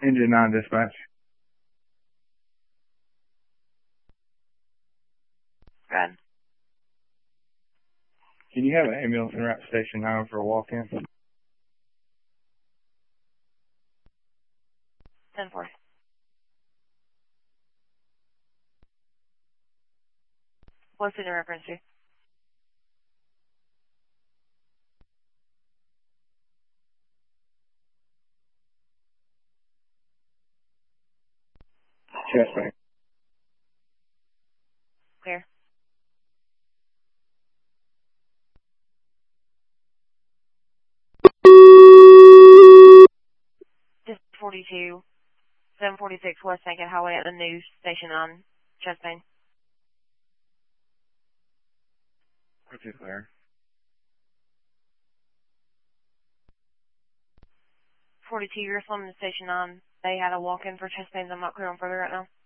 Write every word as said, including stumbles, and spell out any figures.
Engine nine dispatch. Good. Can you have an ambulance in route to station nine for a walk-in? ten four. What's it in reference to? Chest pain. Clear. This forty-two, seven forty-six West Sanket Highway at the news station on chest pain. Okay, clear. forty-two, you're from the station on. They had a walk-in for chest pains. I'm not clear on further right now.